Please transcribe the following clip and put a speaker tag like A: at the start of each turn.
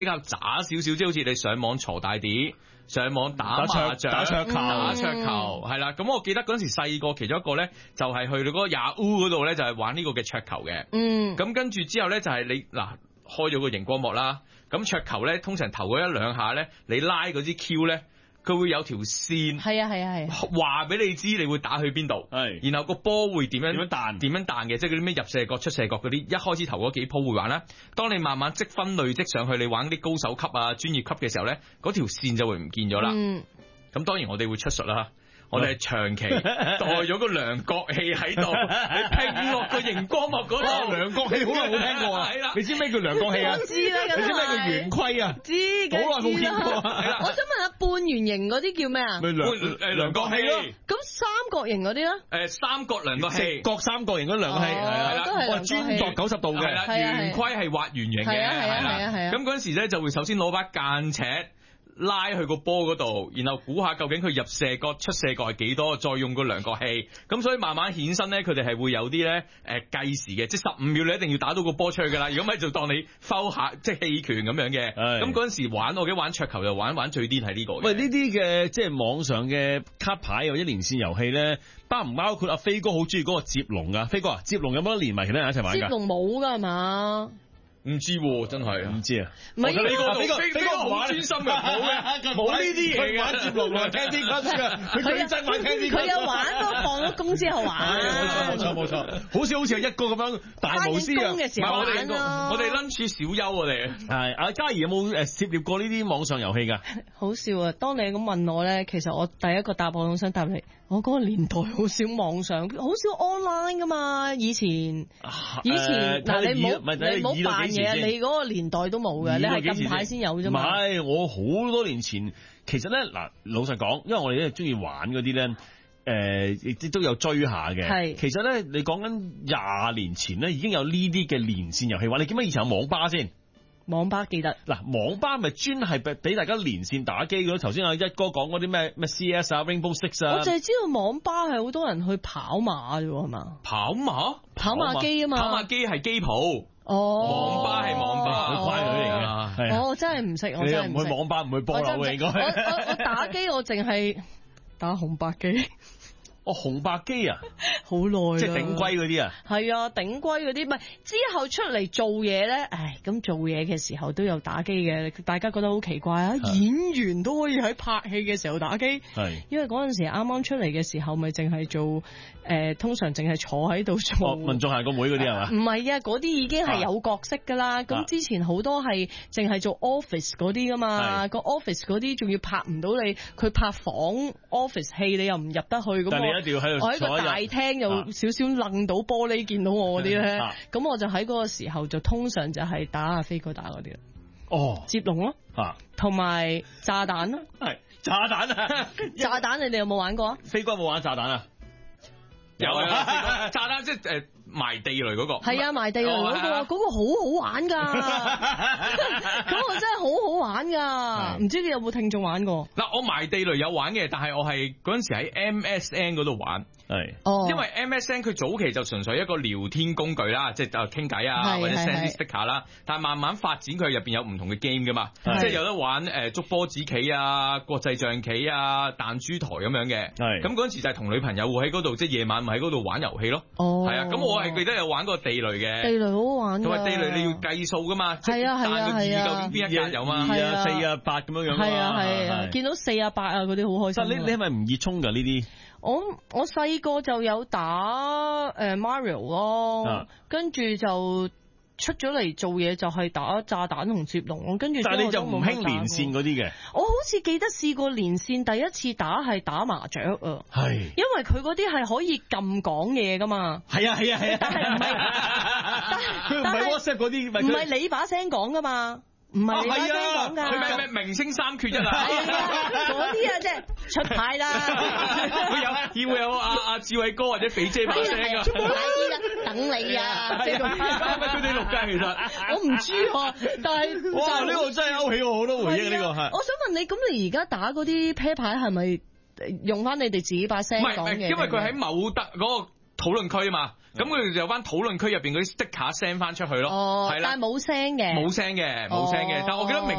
A: 比較渣少少，即係好似你上網鋤大碟。上網打麻雀、
B: 打桌球
A: 係啦。咁我記得嗰陣時細個，其中一個咧就係去到嗰個 Yahoo 嗰度咧，就係玩呢個嘅桌球嘅。咁跟住之後咧就係你嗱開咗個熒光幕啦。咁桌球咧通常頭嗰一兩下咧，你拉嗰支 Q 咧，佢會有條線。係啊。話俾你知你會打去邊度。然後個波會點樣彈嘅，即係嗰啲咩入射角、出射角嗰啲。一開始頭嗰幾鋪會玩啦。當你慢慢積分累積上去，你玩啲高手級啊、專業級嘅時候咧，嗰條線就會唔見咗啦。咁當然我哋會出術啦。我哋係長期帶咗個量角器喺度，你拼落個熒光幕嗰度。量角器好耐冇聽過啊！係啦，你知咩叫量角器啊？
C: 知啦，
A: 你知咩叫圓規啊？
C: 知嘅，
A: 好耐冇見過。係啦，
C: 我想問下半圓形嗰啲叫咩啊？
A: 量角器咯。
C: 咁三角形嗰啲咧？
A: 三角量角器，
B: 角三角形嗰量角器係啦，我係專度90度嘅。
A: 係啦，圓規係畫圓形嘅。係啊。咁嗰陣時咧就會首先攞把間尺。拉去個波嗰度，然後估下究竟佢入射角、出射角係幾多，再用個量角器，咁所以慢慢衍生咧，佢哋係會有啲咧計時嘅，即係15秒你一定要打到個波出去㗎啦，如果唔係就當你 foul 下，即係棄權咁樣嘅。咁嗰陣時玩，我記得玩桌球就玩最癲係呢個。
B: 喂，呢啲嘅即係網上嘅卡牌或者連線遊戲咧，包唔包括阿飛哥好中意嗰個接龍㗎？飛哥啊，接龍有冇得連埋其他人一齊玩㗎？
C: 接龍冇㗎係嘛？
A: 唔知喎，真係唔
B: 知啊！
C: 唔係
A: 呢個飛哥好專心嘅，冇呢啲嘢嘅。
B: 接龍啊，Candy Crush㗎，佢最憎玩 Candy Crush。
C: 佢有玩都放咗工之後玩。
B: 冇錯，好似係一個咁樣大無私啊！
A: 我哋 lunch 小休我哋。
B: 係阿嘉怡有冇涉獵過呢啲網上遊戲㗎？
C: 好笑啊！當你咁問我咧，其實我第一個答案我想答你，我嗰個年代好少網上，好少 online 㗎嘛。以前嗱你唔好扮嘢啊！你嗰個年代都冇嘅，你係近排先有啫嘛。
B: 唔係，我好多年前，其實咧嗱，老實講，因為我哋咧中意玩嗰啲咧，亦都有追下嘅。係，其實咧，你講緊20年前咧，已經有呢啲嘅連線遊戲玩。你記唔記得以前有網吧先？
C: 網吧記得
B: 嗱，網吧咪專係俾大家連線打機嘅咯。頭先阿一哥講嗰啲咩 CS 啊、Rainbow Six 啊，
C: 我就係知道網吧係好多人去跑馬啫，係嘛？
A: 跑馬
C: 機啊嘛，
A: 跑馬機係機鋪。網吧係網吧，
B: 佢乖女嚟嘅。
C: 我真係唔識，我真係唔識。
B: 你唔去網吧，唔去波樓嘅應該。
C: 我打機，我淨係打紅白機。
B: 紅白機啊，
C: 好耐，
B: 即係頂龜嗰啲啊，
C: 係啊，頂龜嗰啲，唔係之後出嚟做嘢咧，咁做嘢嘅時候都有打機嘅，大家覺得好奇怪啊，演員都可以喺拍戲嘅時候打機，係，因為嗰陣時啱啱出嚟嘅時候，咪淨係做通常淨係坐喺度做，
B: 民眾行個會嗰啲係嘛？
C: 唔係啊，嗰啲已經係有角色噶啦，咁之前好多係淨係做 office 嗰啲噶嘛，個 office 嗰啲仲要拍唔到你，佢拍房 office 戲你又唔入得去咁。
B: 一定要喺度，
C: 我喺個大廳有少少愣到玻璃見到我嗰啲咧，咁我就喺嗰個時候就通常就係打阿飛哥打嗰啲啦。接龍咯，同埋炸彈咯。
B: 係炸彈啊！
C: 炸彈你哋有冇玩過啊？
B: 飛哥有冇玩炸彈啊？
A: 有啊！炸彈即係埋地雷嗰個。係
C: 啊，埋地雷嗰個好好玩㗎。嗰個真係好好玩㗎。唔知你有冇聽眾玩過？
A: 嗱，我埋地雷有玩嘅，但係我係嗰陣時喺 MSN 嗰度玩。係。因為 MSN 佢早期就純粹一個聊天工具啦，即係傾偈啊，或者 send 啲 sticker 啦。但係慢慢發展佢入邊有唔同嘅 game 㗎嘛，即係有得玩捉波子棋啊、國際象棋啊、彈珠台咁樣嘅。係。咁嗰陣時就係同女朋友會喺嗰度，即係夜晚喺嗰度玩遊戲咯。係啊，咁我係記得有玩過地雷嘅。地
C: 雷好好玩㗎。同埋
A: 地雷你要計數㗎嘛。
C: 係啊係啊係啊。
A: 究竟邊一格有嘛？
B: 2啊、4啊、8咁樣樣。
C: 係啊係啊，見到4啊8啊嗰啲好開心。
B: 但你係咪唔熱衷㗎呢啲？
C: 我細個就有打Mario 咯，跟住就出咗嚟做嘢就係打炸彈同接龍，跟住。但係你就唔興連線嗰啲嘅？我好似記得試過連線，第一次打係打麻雀啊。係。因為佢嗰啲係可以撳講嘢㗎嘛。係啊係啊係啊。但係唔係。佢唔係 WhatsApp 嗰啲，唔係你把聲講㗎嘛。唔係你把聲講㗎。
A: 佢咩明星3缺1啊？
C: 係啊，嗰啲啊即係出牌啦。
A: 會有阿志偉哥或者肥姐把聲啊。
C: 出牌啲啦，等你啊。
A: 係咪佢哋錄㗎？其實
C: 我唔知喎，但係
B: 哇呢個真係勾起我好多回憶呢個係。
C: 我想問你，咁你而家打嗰啲啤牌係咪用翻你哋自己把聲講嘅？
A: 因為佢喺某嗰個討論區啊嘛。咁佢哋就有翻討論區入邊嗰啲 sticker send 翻出去咯，係啦，
C: 但係冇聲嘅，
A: 冇聲嘅，但係我記得明